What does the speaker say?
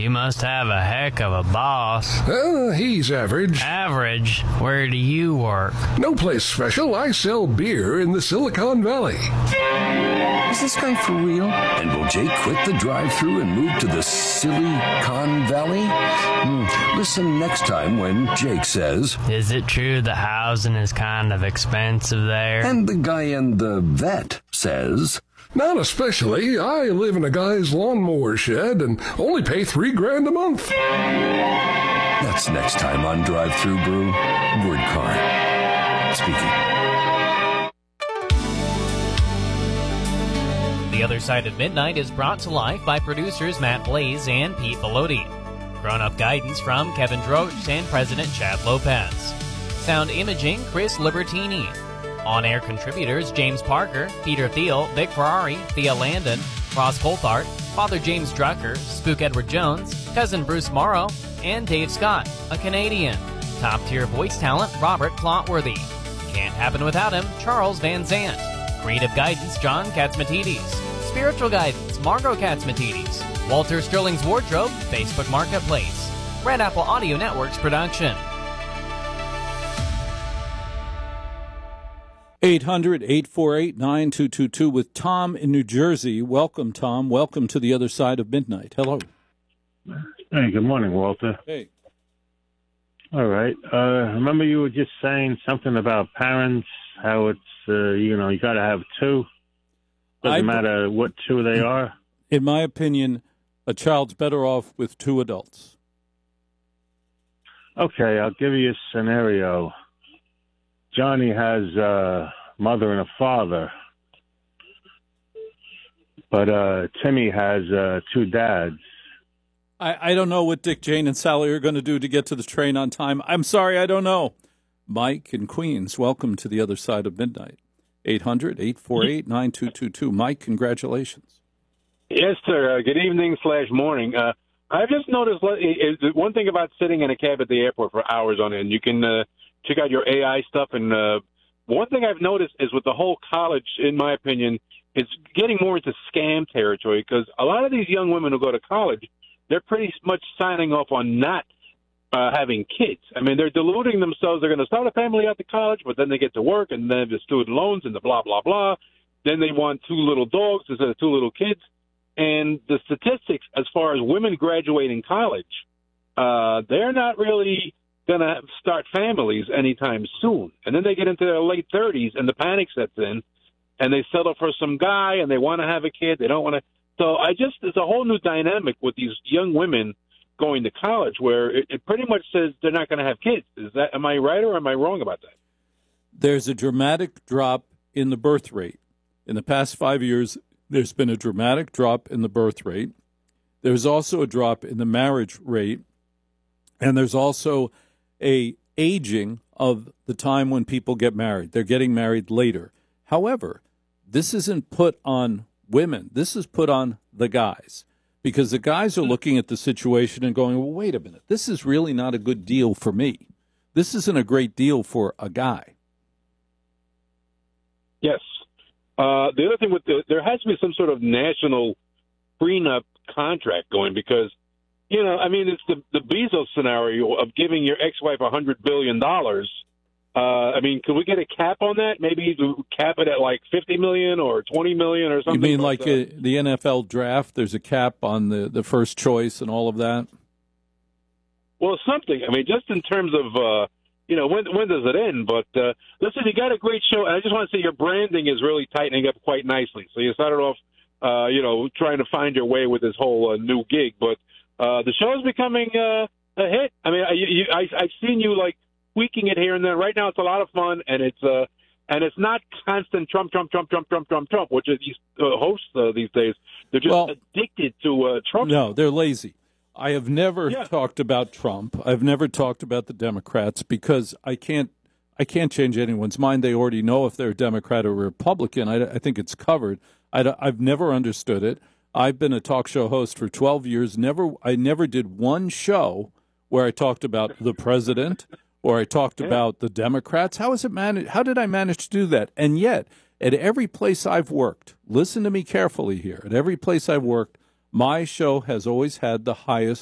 You must have a heck of a boss. He's average. Average? Where do you work? No place special. I sell beer in the Silicon Valley. Is this guy for real? And will Jake quit the drive-thru and move to the Silicon Valley? Listen next time when Jake says, Is it true the housing is kind of expensive there? And the guy in the vet says, Not especially. I live in a guy's lawnmower shed and only pay $3,000 a month. That's next time on Drive-Thru Brew. Word car. Speaking. The Other Side of Midnight is brought to life by producers Matt Blaze and Pete Bellotti. Grown-up guidance from Kevin Drost and President Chad Lopez. Sound imaging, Chris Libertini. On-air contributors James Parker, Peter Thiel, Vic Ferrari, Thea Landon, Ross Coulthard, Father James Drucker, Spook Edward Jones, Cousin Bruce Morrow, and Dave Scott, a Canadian. Top-tier voice talent Robert Clotworthy. Can't happen without him, Charles Van Zant. Creative guidance, John Katzmatidis. Spiritual guidance, Margot Katzmatidis. Walter Sterling's Wardrobe, Facebook Marketplace. Red Apple Audio Network's production. 800-848-9222 with Tom in New Jersey. Welcome, Tom. Welcome to The Other Side of Midnight. Hello. Hey, good morning, Walter. Hey. All right. Remember you were just saying something about parents, how it's, you got to have two. Doesn't matter what two they are. In my opinion, a child's better off with two adults. Okay, I'll give you a scenario. Johnny has a mother and a father, but Timmy has two dads. I don't know what Dick, Jane, and Sally are going to do to get to the train on time. I'm sorry, I don't know. Mike in Queens, welcome to The Other Side of Midnight. 800-848-9222. Mike, congratulations. Yes, sir. Good evening / morning. I've just noticed one thing about sitting in a cab at the airport for hours on end. You can check out your AI stuff. And one thing I've noticed is with the whole college, in my opinion, it's getting more into scam territory because a lot of these young women who go to college, they're pretty much signing off on not having kids. I mean, they're deluding themselves. They're going to start a family after college, but then they get to work and then the student loans and the blah, blah, blah. Then they want two little dogs instead of two little kids. And the statistics as far as women graduating college, they're not really going to start families anytime soon. And then they get into their late 30s and the panic sets in and they settle for some guy and they want to have a kid. They don't want to. So there's a whole new dynamic with these young women going to college where it pretty much says they're not going to have kids. Am I right or am I wrong about that? There's a dramatic drop in the birth rate. In the past 5 years, there's been a dramatic drop in the birth rate. There's also a drop in the marriage rate. And there's also a aging of the time when people get married. They're getting married later. However, this isn't put on women. This is put on the guys. Because the guys are looking at the situation and going, well, wait a minute. This is really not a good deal for me. This isn't a great deal for a guy. Yes. The other thing there has to be some sort of national prenup contract going because, it's the Bezos scenario of giving your ex-wife $100 billion. Can we get a cap on that? Maybe cap it at like $50 million or $20 million or something? You mean like the NFL draft? There's a cap on the first choice and all of that? Well, something. Just in terms of, when does it end? But listen, you got a great show. And I just want to say your branding is really tightening up quite nicely. So you started off, trying to find your way with this whole new gig. But the show is becoming a hit. I've seen you like tweaking it here and there. Right now, it's a lot of fun, and it's not constant Trump, which are these hosts these days. They're just addicted to Trump. No, they're lazy. I have never talked about Trump. I've never talked about the Democrats because I can't change anyone's mind. They already know if they're a Democrat or Republican. I think it's covered. I've never understood it. I've been a talk show host for 12 years. I never did one show where I talked about the president or I talked about the Democrats. How did I manage to do that? And yet, at every place I've worked, listen to me carefully here, at every place I've worked, my show has always had the highest